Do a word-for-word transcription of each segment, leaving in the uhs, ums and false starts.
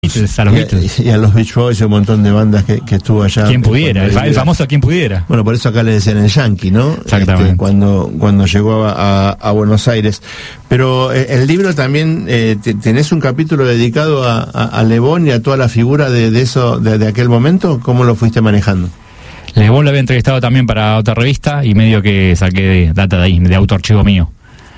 A los Beatles. Y a los Beach Boys y un montón de bandas que, que estuvo allá. Quien pudiera, el, el famoso Quien Pudiera. Bueno, por eso acá le decían el Yankee, ¿no? Exactamente. Este, cuando, cuando llegó a, a, a Buenos Aires. Pero eh, el libro también, eh, te, tenés un capítulo dedicado a, a, a Le Bon y a toda la figura de, de eso, de, de aquel momento. ¿Cómo lo fuiste manejando? Le Bon lo había entrevistado también para otra revista y medio que saqué de, data de ahí, de autorchivo mío.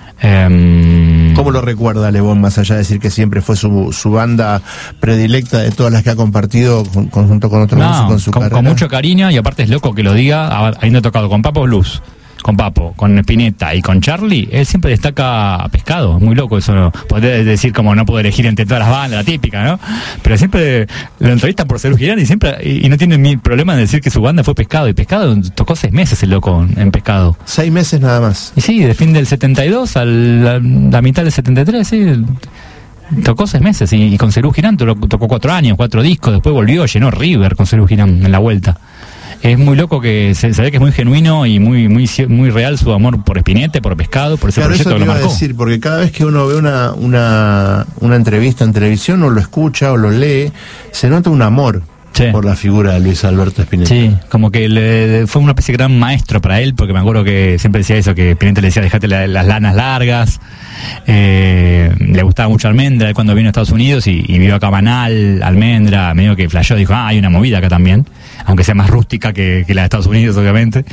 Um, ¿Cómo lo recuerda Le Bon, más allá de decir que siempre fue su, su banda predilecta de todas las que ha compartido con, junto con otros no, músicos en su con, carrera? Con mucho cariño, y aparte es loco que lo diga, habiendo tocado con Papo Blues, con Papo, con Spinetta y con Charlie, él siempre destaca a Pescado. Es muy loco eso, ¿no? Podés decir como no puedo elegir entre todas las bandas, la típica, ¿no? Pero siempre lo entrevistan por Cerú Girán y siempre y, y no tienen ni problema en decir que su banda fue Pescado. Y Pescado tocó seis meses el loco en Pescado. Seis meses nada más. Y sí, de fin del setenta y dos a la, la mitad del setenta y tres, sí. Tocó seis meses y, y con Cerú Girán tocó cuatro años, cuatro discos, después volvió, llenó River con Cerú Girán en la vuelta. Es muy loco que se, se ve que es muy genuino y muy muy muy real su amor por Spinetta, por Pescado, por ese claro, proyecto eso que lo te iba marcó. A decir, porque cada vez que uno ve una, una, una entrevista en televisión, o lo escucha o lo lee, se nota un amor sí. por la figura de Luis Alberto Spinetta. Sí, como que le, fue una especie de gran maestro para él, porque me acuerdo que siempre decía eso, que Spinetta le decía, dejate la, las lanas largas. Eh, le gustaba mucho Almendra. Él cuando vino a Estados Unidos y, y vio acá Banal, Almendra, medio que flasheó, dijo, ah, hay una movida acá también, aunque sea más rústica que, que la de Estados Unidos, obviamente,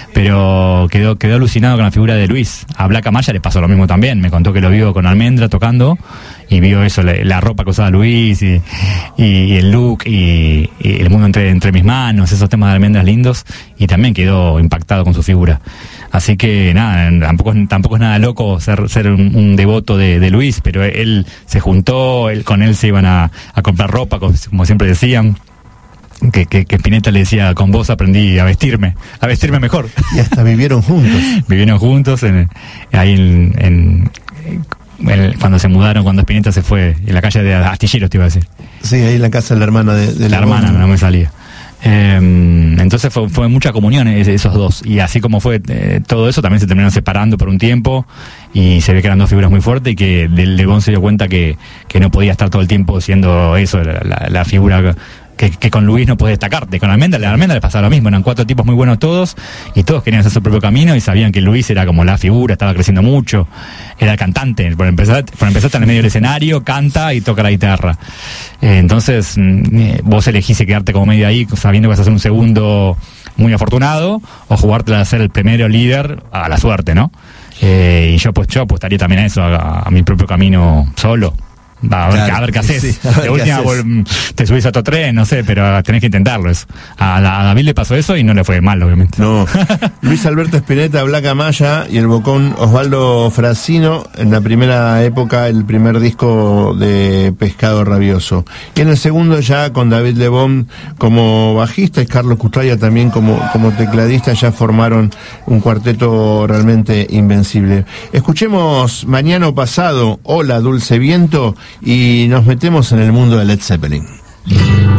pero quedó quedó alucinado con la figura de Luis. A Black Amaya le pasó lo mismo también, me contó que lo vio con Almendra tocando y vio eso, la, la ropa que usaba Luis y, y, y el look y, y el mundo entre, entre mis manos, esos temas de Almendras lindos, y también quedó impactado con su figura. Así que nada, tampoco, tampoco es nada loco ser, ser un, un devoto de, de Luis, pero él se juntó, él, con él se iban a, a comprar ropa, como siempre decían. Que, que, que Spinetta le decía, con vos aprendí a vestirme, a vestirme mejor. Y hasta vivieron juntos. Vivieron juntos, en, ahí en, en, en, cuando se mudaron, cuando Spinetta se fue, en la calle de Astilleros, te iba a decir. Sí, ahí en la casa de la hermana de, de la hermana, no me salía. Eh, entonces fue, fue mucha comunión esos dos, y así como fue eh, todo eso, también se terminaron separando por un tiempo y se ve que eran dos figuras muy fuertes, y que Le Bon se dio cuenta que, que no podía estar todo el tiempo siendo eso, la, la, la figura que, que con Luis no puedes destacarte. Con Almendra, a Almendra le pasaba lo mismo, eran cuatro tipos muy buenos todos y todos querían hacer su propio camino y sabían que Luis era como la figura, estaba creciendo mucho, era el cantante, por empezar, por empezar está en el medio del escenario, canta y toca la guitarra. Eh, entonces eh, vos elegís quedarte como medio ahí sabiendo que vas a ser un segundo muy afortunado, o jugártela a ser el primero líder a la suerte, ¿no? Eh, y yo pues yo apostaría también a eso, a, a mi propio camino solo. Va, a, ver, claro, a ver qué haces. Sí, ver de última vol- te subís a otro tren, no sé, pero tenés que intentarlo eso. A, a David le pasó eso y no le fue mal, obviamente. No. Luis Alberto Spinetta, Black Amaya y el bocón Osvaldo Frasino, en la primera época, el primer disco de Pescado Rabioso. Y en el segundo ya con David Le Bon como bajista y Carlos Custraya también como, como tecladista, ya formaron un cuarteto realmente invencible. Escuchemos Mañana o Pasado, Hola Dulce Viento, y nos metemos en el mundo de Led Zeppelin.